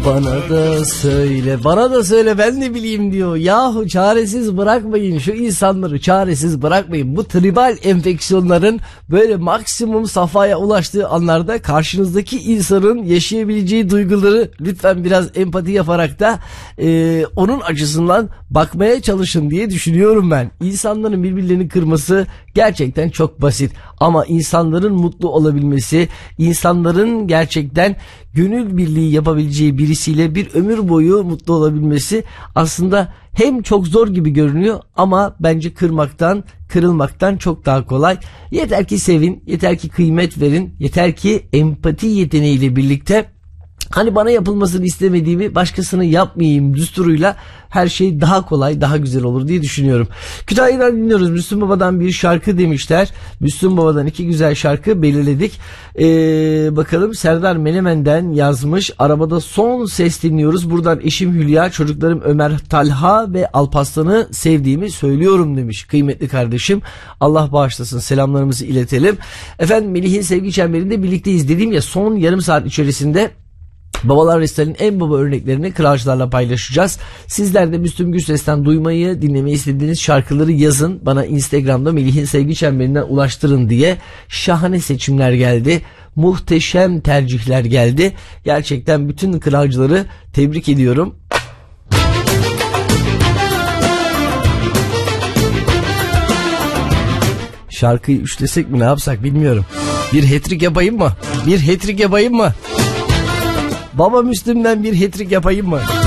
Bana da söyle, bana da söyle, ben ne bileyim diyor. Yahu çaresiz bırakmayın şu insanları, çaresiz bırakmayın. Bu tribal enfeksiyonların böyle maksimum safhaya ulaştığı anlarda karşınızdaki insanın yaşayabileceği duyguları lütfen biraz empati yaparak da onun açısından bakmaya çalışın diye düşünüyorum ben. İnsanların birbirlerini kırması gerçekten çok basit. Ama insanların mutlu olabilmesi, insanların gerçekten gönül birliği yapabileceği birisiyle bir ömür boyu mutlu olabilmesi aslında hem çok zor gibi görünüyor ama bence kırılmaktan çok daha kolay. Yeter ki sevin, yeter ki kıymet verin, yeter ki empati yeteneğiyle birlikte hani bana yapılmasını istemediğimi başkasına yapmayayım düsturuyla her şey daha kolay, daha güzel olur diye düşünüyorum. Kütahya'dan dinliyoruz. Müslüm Baba'dan bir şarkı demişler. Müslüm Baba'dan 2 güzel şarkı belirledik. Bakalım Serdar Menemen'den yazmış. Arabada son ses dinliyoruz. Buradan eşim Hülya, çocuklarım Ömer, Talha ve Alparslan'ı sevdiğimi söylüyorum demiş kıymetli kardeşim. Allah bağışlasın, selamlarımızı iletelim. Efendim Melih'in sevgi çemberinde birlikteyiz dedim ya, son yarım saat içerisinde Babalar Restorani'nin en baba örneklerini kralcılarla paylaşacağız. Sizler de Müslüm Gürses'ten duymayı, dinlemeyi istediğiniz şarkıları yazın. Bana Instagram'da Melih'in Sevgi Çemberinden ulaştırın diye şahane seçimler geldi. Muhteşem tercihler geldi. Gerçekten bütün kralcıları tebrik ediyorum. Şarkıyı üçlesek mi, ne yapsak bilmiyorum. Bir hat-trick yapayım mı? Baba Müslüm'den bir hat-trick yapayım mı?